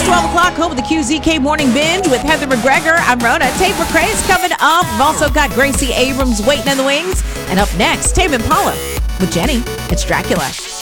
12 o'clock, home of the QZK Morning Binge with Heather McGregor. I'm Rona. Tate McRae's coming up. We've also got Gracie Abrams waiting in the wings. And up next, Tame Impala with Jenny. It's Dracula.